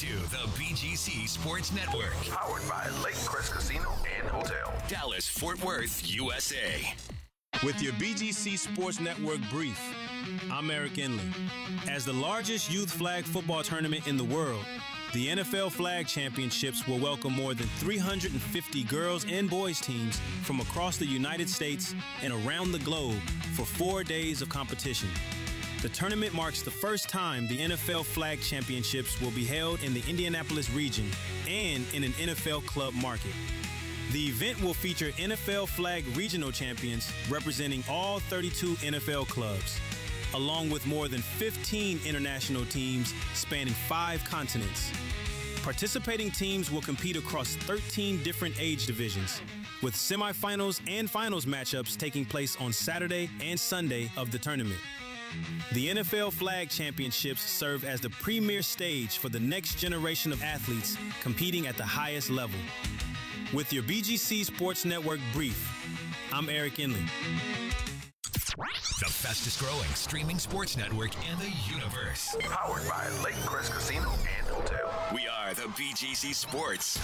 to the BGC Sports Network. Powered by Lake Crest Casino and Hotel. Dallas, Fort Worth, USA. With your BGC Sports Network brief, I'm Eric Inley. As the largest youth flag football tournament in the world, the NFL Flag Championships will welcome more than 350 girls and boys teams from across the United States and around the globe for 4 days of competition. The tournament marks the first time the NFL Flag Championships will be held in the Indianapolis region and in an NFL club market. The event will feature NFL Flag regional champions representing all 32 NFL clubs, along with more than 15 international teams spanning 5 continents. Participating teams will compete across 13 different age divisions, with semifinals and finals matchups taking place on Saturday and Sunday of the tournament. The NFL Flag Championships serve as the premier stage for the next generation of athletes competing at the highest level. With your BGC Sports Network brief, I'm Eric Inley. The fastest growing streaming sports network in the universe. Powered by Lake Crest Casino and Hotel. We are the BGC Sports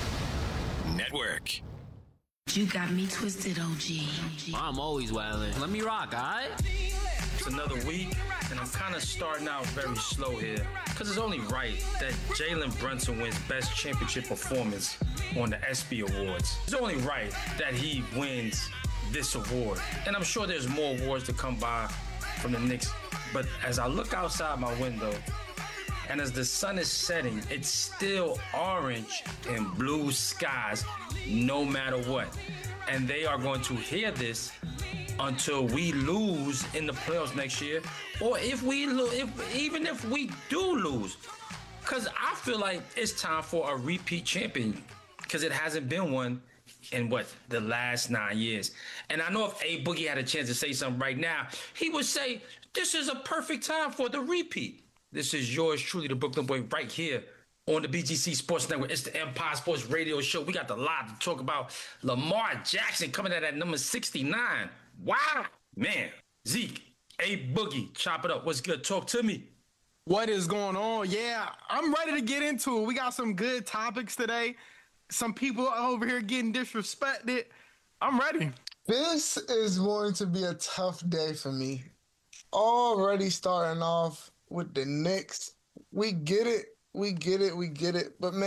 Network. You got me twisted, OG. I'm always wildin'. Let me rock, all right? It's another week, and I'm kind of starting out very slow here, because it's only right that Jalen Brunson wins Best Championship Performance on the ESPY Awards. It's only right that he wins this award. And I'm sure there's more awards to come by from the Knicks, but as I look outside my window, and as the sun is setting, it's still orange and blue skies no matter what. And they are going to hear this until we lose in the playoffs next year, or even if we do lose. Because I feel like it's time for a repeat champion, because it hasn't been one in the last 9 years. And I know if A Boogie had a chance to say something right now, he would say, this is a perfect time for the repeat. This is yours truly, the Brooklyn Boy, right here on the BGC Sports Network. It's the Empire Sports Radio Show. We got a lot to talk about. Lamar Jackson coming out at number 69. Wow, man. Zeke, A Boogie, chop it up. What's good? Talk to me. What is going on? Yeah, I'm ready to get into it. We got some good topics today. Some people over here getting disrespected. I'm ready. This is going to be a tough day for me. Already starting off with the Knicks. We get it. But man,